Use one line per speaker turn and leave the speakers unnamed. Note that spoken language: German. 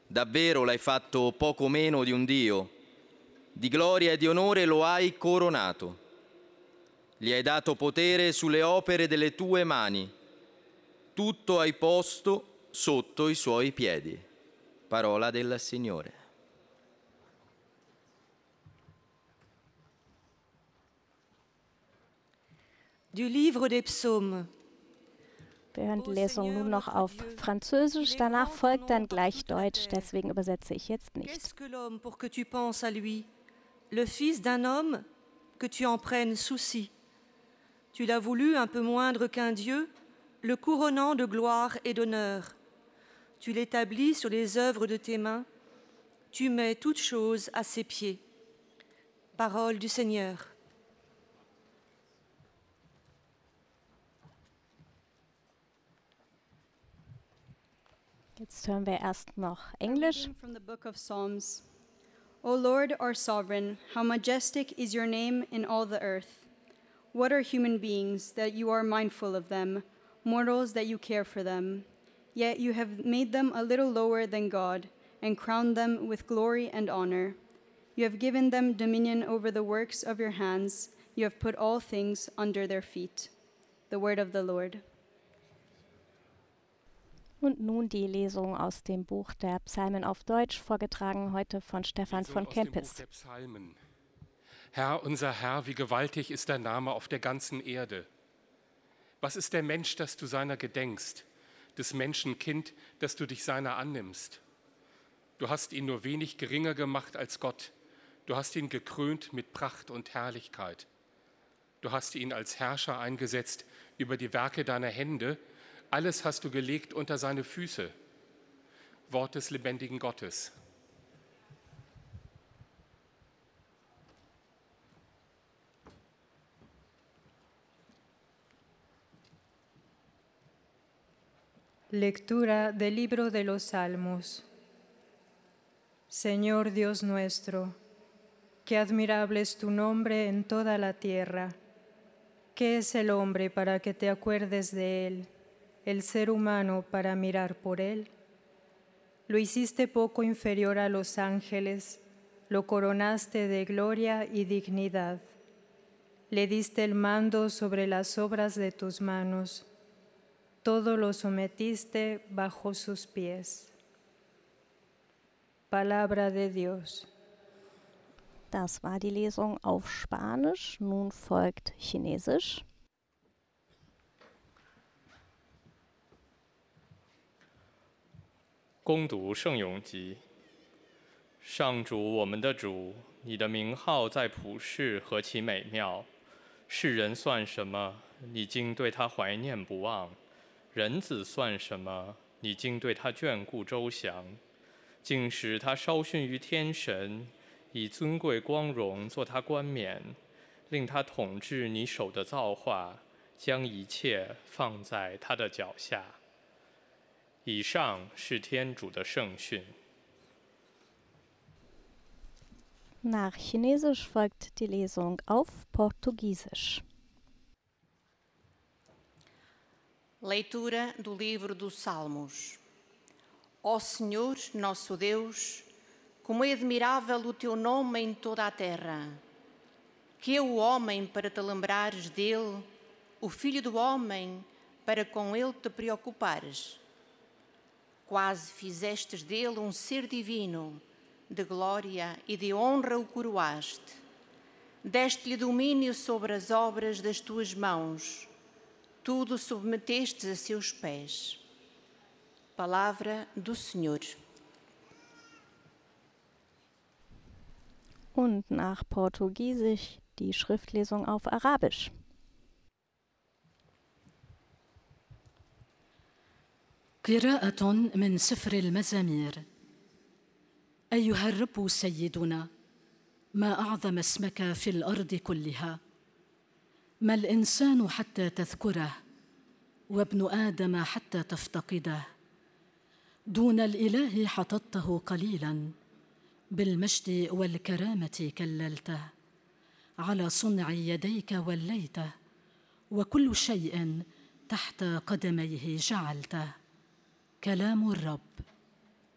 Davvero l'hai fatto poco meno di un Dio. Di gloria e di onore lo hai coronato. Gli hai dato potere sulle opere delle tue mani. Tutto hai posto sotto i suoi piedi. Parola del Signore.
Du livre des Psaumes.
Wir hören die Lesung nun noch auf Französisch, danach folgt dann gleich Deutsch, deswegen übersetze ich jetzt nicht.
Qu'est-ce que l'homme pour que tu penses à lui? Le fils d'un homme, que tu en prennes souci. Tu l'as voulu un peu moindre qu'un Dieu, le couronnant de gloire et d'honneur. Tu l'établis sur les œuvres de tes mains, tu mets toutes choses à ses pieds. Parole du Seigneur.
Jetzt hören wir erst noch Englisch.
From the book of Psalms. O Lord, our sovereign, how majestic is your name in all the earth. What are human beings that you are mindful of them, mortals that you care for them? Yet you have made them a little lower than God and crowned them with glory and honor. You have given them dominion over the works of your hands. You have put all things under their feet. The word of the Lord.
Und nun die Lesung aus dem Buch der Psalmen auf Deutsch, vorgetragen heute von Stefan von Kempis.
Herr, unser Herr, wie gewaltig ist dein Name auf der ganzen Erde. Was ist der Mensch, dass du seiner gedenkst, des Menschen Kind, dass du dich seiner annimmst? Du hast ihn nur wenig geringer gemacht als Gott. Du hast ihn gekrönt mit Pracht und Herrlichkeit. Du hast ihn als Herrscher eingesetzt über die Werke deiner Hände. Alles hast du gelegt unter seine Füße. Wort des lebendigen Gottes.
Lectura del libro de los Salmos. Señor Dios nuestro, qué admirable es tu nombre en toda la tierra. ¿Qué es el hombre para que te acuerdes de él? El ser humano para mirar por él. Lo hiciste poco inferior a los ángeles, lo coronaste de gloria y dignidad. Le diste el mando sobre las obras de tus manos. Todo lo sometiste bajo sus pies. Palabra de Dios.
Das war die Lesung auf Spanisch, nun folgt Chinesisch.
恭读圣咏集。上主，我们的主，你的名号在普世何其美妙！世人算什么？你竟对他怀念不忘；人子算什么？你竟对他眷顾周详，竟使他稍逊于天神，以尊贵光荣做他冠冕，令他统治你手的造化，将一切放在他的脚下。以上是天主的圣训。
Nach Chinesisch folgt die Lesung auf Portugiesisch.
Leitura do livro dos Salmos. Ó Senhor, nosso Deus, como é admirável o teu nome em toda a terra. Que é o homem para te lembrares dele, o filho do homem para com ele te preocupares. Quase fizestes dele um ser divino, de glória e de honra o coroaste. Deste-lhe domínio sobre as obras das tuas mãos. Tudo submetestes a seus pés. Palavra do Senhor.
Und nach Portugiesisch die Schriftlesung auf Arabisch.
قراءة من سفر المزامير. أيها الرب سيدنا، ما أعظم اسمك في الأرض كلها. ما الإنسان حتى تذكره، وابن آدم حتى تفتقده. دون الإله حططته قليلا، بالمجد والكرامة كللته. على صنع يديك وليته، وكل شيء تحت قدميه جعلته. كلام الرب.